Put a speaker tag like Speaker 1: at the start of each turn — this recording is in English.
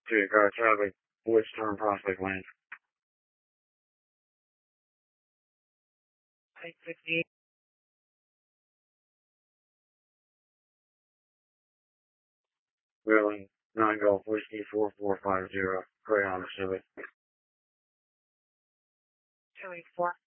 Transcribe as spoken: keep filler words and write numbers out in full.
Speaker 1: to your car traffic, Woods Turn Prospect Lane.
Speaker 2: eight sixty-eight.
Speaker 1: Wheeling, nine Golf Whiskey four four five zero, Greyhound Civic.
Speaker 2: two eight four.